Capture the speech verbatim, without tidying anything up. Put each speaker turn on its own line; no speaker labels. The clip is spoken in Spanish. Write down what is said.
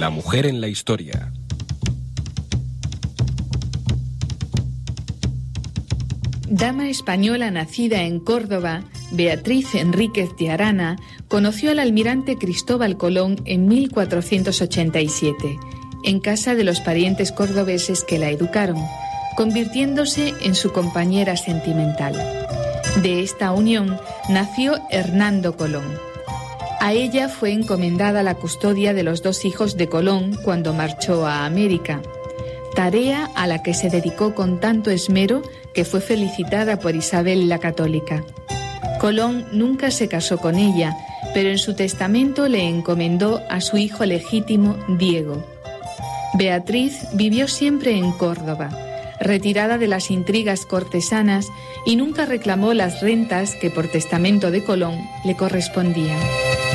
La mujer en la historia.
Dama española nacida en Córdoba, Beatriz Enríquez de Arana conoció al almirante Cristóbal Colón en mil cuatrocientos ochenta y siete, en casa de los parientes cordobeses que la educaron, convirtiéndose en su compañera sentimental. De esta unión nació Hernando Colón. A ella fue encomendada la custodia de los dos hijos de Colón cuando marchó a América, tarea a la que se dedicó con tanto esmero que fue felicitada por Isabel la Católica. Colón nunca se casó con ella, pero en su testamento le encomendó a su hijo legítimo, Diego. Beatriz vivió siempre en Córdoba, retirada de las intrigas cortesanas, y nunca reclamó las rentas que por testamento de Colón le correspondían.